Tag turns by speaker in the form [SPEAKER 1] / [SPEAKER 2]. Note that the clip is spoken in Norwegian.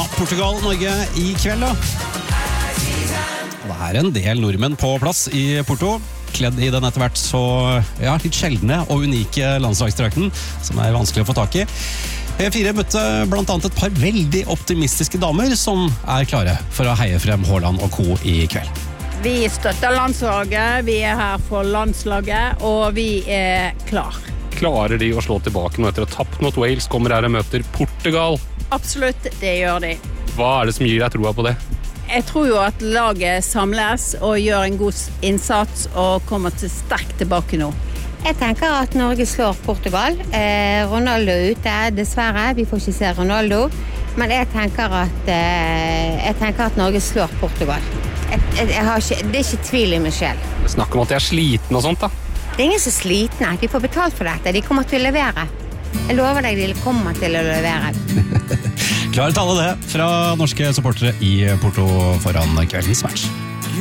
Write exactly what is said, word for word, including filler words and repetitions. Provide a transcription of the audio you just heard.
[SPEAKER 1] Portugal-Norge i kveld da. Det er en del nordmenn på plass i Porto, kledd i den etter hvert så ja, litt sjeldne og unike landslagsdrakten, som er vanskelig å få tak i. P fire møtte blant annet et par veldig optimistiske damer som er klare for å heie frem Haaland og co. I kveld.
[SPEAKER 2] Vi støtter landslaget, vi er her for landslaget, og vi er klar.
[SPEAKER 3] Klarer de å slå tilbake nå etter å ha tapt mot Wales, kommer her og møter Portugal?
[SPEAKER 2] Absolutt, det gjør de.
[SPEAKER 3] Hva er det som gir deg troa på det?
[SPEAKER 2] Jeg tror jo at laget samles og gjør en god innsats og kommer til sterkt tilbake nå.
[SPEAKER 4] Jeg tenker at Norge slår Portugal. Eh, Ronaldo er ute, dessverre. Vi får ikke se Ronaldo. Men jeg tenker at, eh, jeg tenker at Norge slår Portugal. Jeg, jeg, jeg har ikke, det er ikke tvil I meg selv.
[SPEAKER 3] Snakk om at de er sliten og sånt da.
[SPEAKER 4] Det er ingen som er slitne. De får betalt for dette. De kommer til å levere. Jeg lover deg, de kommer til å levere.
[SPEAKER 1] Klare tale det fra norske supportere i Porto foran kveldens match.